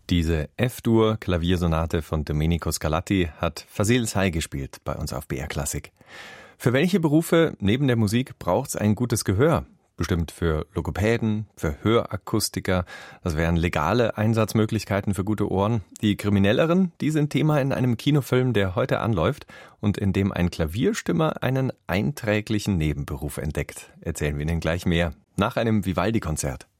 Diese F-Dur-Klaviersonate von Domenico Scarlatti hat Fazil Say gespielt bei uns auf BR Klassik. Für welche Berufe neben der Musik braucht es ein gutes Gehör? Bestimmt für Logopäden, für Hörakustiker. Das wären legale Einsatzmöglichkeiten für gute Ohren. Die Kriminelleren, die sind Thema in einem Kinofilm, der heute anläuft und in dem ein Klavierstimmer einen einträglichen Nebenberuf entdeckt. Erzählen wir Ihnen gleich mehr nach einem Vivaldi-Konzert.